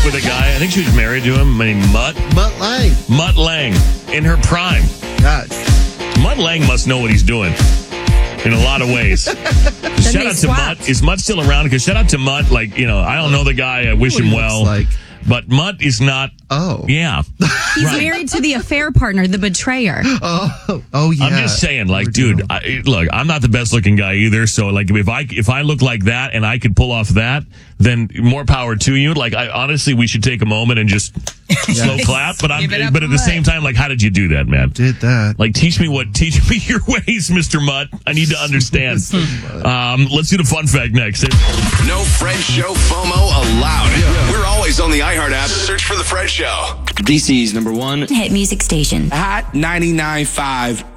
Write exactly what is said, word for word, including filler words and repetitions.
with a guy. I think she was married to him named Mutt. Mutt Lang. Mutt Lang in her prime. God. Mutt Lang must know what he's doing in a lot of ways. Shout out to swapped. Mutt. Is Mutt still around? Because shout out to Mutt. Like, you know, I don't know the guy. I wish What him he well. looks like. But Mutt is not. Oh. Yeah. He's Right. married to the affair partner, the betrayer. Oh, oh yeah. I'm just saying, like, We're dude, doing- I, look, I'm not the best looking guy either. So, like, if I if I look like that and I could pull off that, then more power to you. Like, I honestly, we should take a moment and just slow clap. But I'm, Give it up but at the for same time, like, how did you do that, man? did that. Like, teach me what, teach me your ways, Mister Mutt. I need to understand. um, let's do the fun fact next. No Fred Show FOMO allowed. We're always on the iHeart app. Search for The Fred Show. D C's number one hit music station. Hot ninety-nine point five